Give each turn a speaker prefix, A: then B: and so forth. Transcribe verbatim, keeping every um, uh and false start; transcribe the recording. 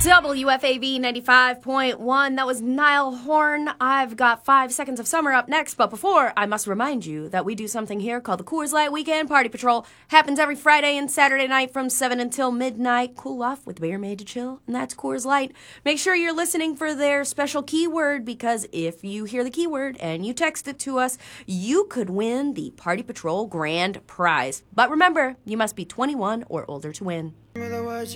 A: W F A V ninety-five point one. That was Niall Horn. I've got five seconds of summer up next, but before, I must remind you that we do something here called the Coors Light Weekend Party Patrol. Happens every Friday and Saturday night from seven until midnight. Cool off with beer made to chill, and that's Coors Light. Make sure you're listening for their special keyword, because if you hear the keyword and you text it to us, you could win the Party Patrol Grand Prize. But remember, you must be twenty-one or older to win.